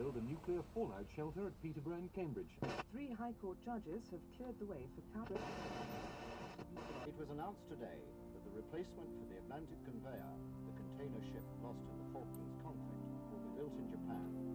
build a nuclear fallout shelter at Peterborough and Cambridge. 3 High Court judges have cleared the way for It was announced today that the replacement for the Atlantic Conveyor, the container ship lost in the Falklands conflict, will be built in Japan.